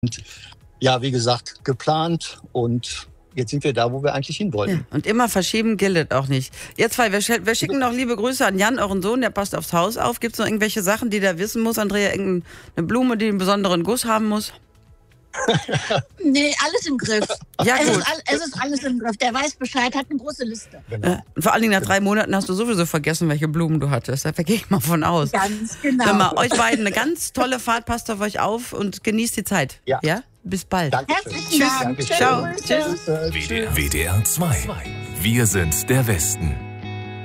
Ja, wie gesagt, geplant und jetzt sind wir da, wo wir eigentlich hin wollten. Ja, und immer verschieben gilt auch nicht. Ihr zwei, wir schicken noch liebe Grüße an Jan, euren Sohn, der passt aufs Haus auf. Gibt es noch irgendwelche Sachen, die der wissen muss, Andrea? Irgendeine Blume, die einen besonderen Guss haben muss? Nee, alles im Griff. Ja, gut. Es ist alles im Griff. Der weiß Bescheid, hat eine große Liste. Genau. Vor allen Dingen nach 3 Monaten hast du sowieso vergessen, welche Blumen du hattest. Da gehe ich mal von aus. Ganz genau. Hör mal, euch beiden eine ganz tolle Fahrt, passt auf euch auf und genießt die Zeit. Ja. Bis bald. Dankeschön. Herzlichen Dank. Dankeschön. Ciao. Tschüss. Tschüss. WDR 2. Wir sind der Westen.